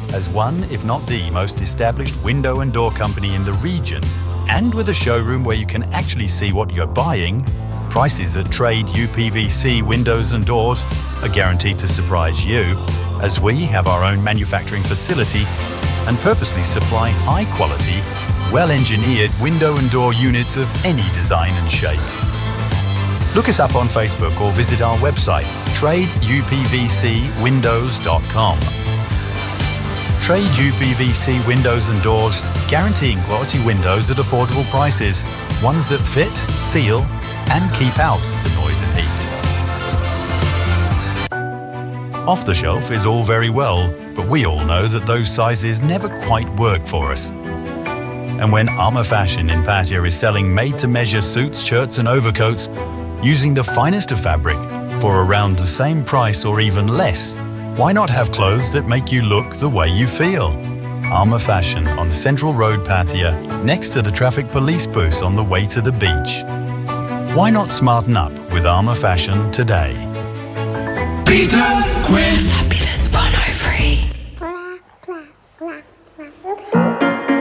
As one, if not the most established window and door company in the region, and with a showroom where you can actually see what you're buying, prices at Trade UPVC windows and doors are guaranteed to surprise you, as we have our own manufacturing facility and purposely supply high-quality, well-engineered window and door units of any design and shape. Look us up on Facebook or visit our website, tradeupvcwindows.com. Trade UPVC windows and doors, guaranteeing quality windows at affordable prices, ones that fit, seal, and keep out the noise and heat. Off the shelf is all very well, but we all know that those sizes never quite work for us. And when Armour Fashion in Pattaya is selling made-to-measure suits, shirts and overcoats using the finest of fabric for around the same price or even less, why not have clothes that make you look the way you feel? Armour Fashion on Central Road, Pattaya, next to the traffic police booth on the way to the beach. Why not smarten up with Armour Fashion today? Peter Quinn.